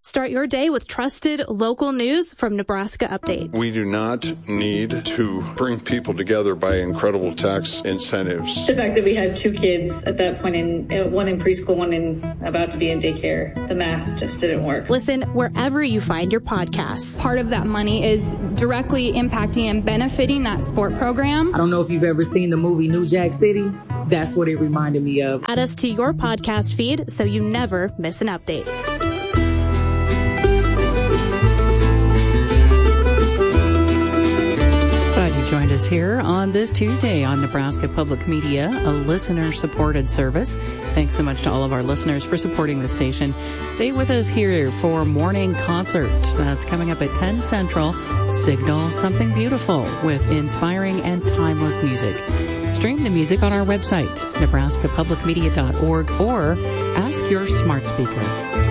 Start your day with trusted local news from Nebraska Update. We do not need to bring people together by incredible tax incentives. The fact that we had 2 kids at that point, one in preschool, one about to be in daycare, the math just didn't work. Listen wherever you find your podcasts. Part of that money is directly impacting and benefiting that sport program. I don't know if you've ever seen the movie New Jack City. That's what it reminded me of. Add us to your podcast feed so you never miss an update. Joined us here on this Tuesday on Nebraska Public Media, a listener-supported service. Thanks so much to all of our listeners for supporting the station. Stay with us here for Morning Concert. That's coming up at 10 Central. Signal something beautiful with inspiring and timeless music. Stream the music on our website, nebraskapublicmedia.org, or ask your smart speaker.